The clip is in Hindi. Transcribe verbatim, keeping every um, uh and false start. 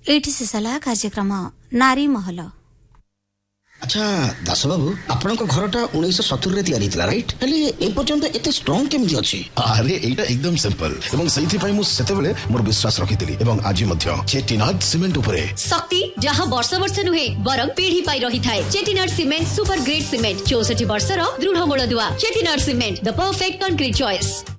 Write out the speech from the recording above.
एठी शेषला कार्यक्रम नारी महल। अच्छा दास बाबू आपण घरटा उन्नीस सत्तर रे तैयारी थिला राइट हेले ए पर्यंत एते स्ट्रांग केमि अछि? अरे एटा एकदम सिंपल एवं सही पई मु सेते बेले मोर विश्वास रखितली एवं आज मध्य चेटिनाड सीमेंट उपरे शक्ति जहां वर्ष वर्ष नुहे बरं पीढ़ी पाई रही थाए। Chettinad cement super grade cement चौसठ वर्ष रो दृढ़ मूल दुआ। Chettinad cement the perfect concrete choice.